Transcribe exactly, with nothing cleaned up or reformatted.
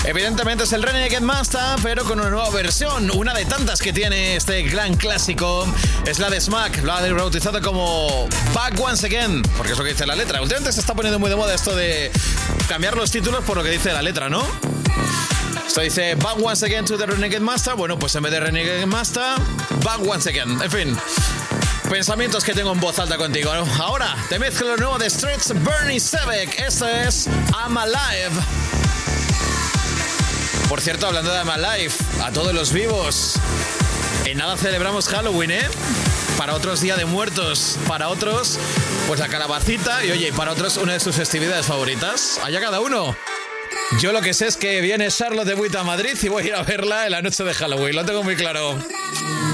Evidentemente es el Renegade Master, pero con una nueva versión. Una de tantas que tiene este gran clásico es la de Smack. Lo ha rebautizado como Back Once Again, porque es lo que dice la letra. Últimamente se está poniendo muy de moda esto de cambiar los títulos por lo que dice la letra, ¿no? Esto dice Back Once Again to the Renegade Master. Bueno, pues en vez de Renegade Master, Back Once Again. En fin, pensamientos que tengo en voz alta contigo, ¿no? Ahora te mezclo lo nuevo de Stretch, Bernie Sebek. Esto es I'm Alive. Por cierto, hablando de I'm Alive, a todos los vivos, en nada celebramos Halloween, ¿eh? Para otros Día de Muertos, para otros, pues la calabacita, y oye, para otros una de sus festividades favoritas. Allá cada uno. Yo lo que sé es que viene Charlotte de Buita a Madrid y voy a ir a verla en la noche de Halloween, lo tengo muy claro.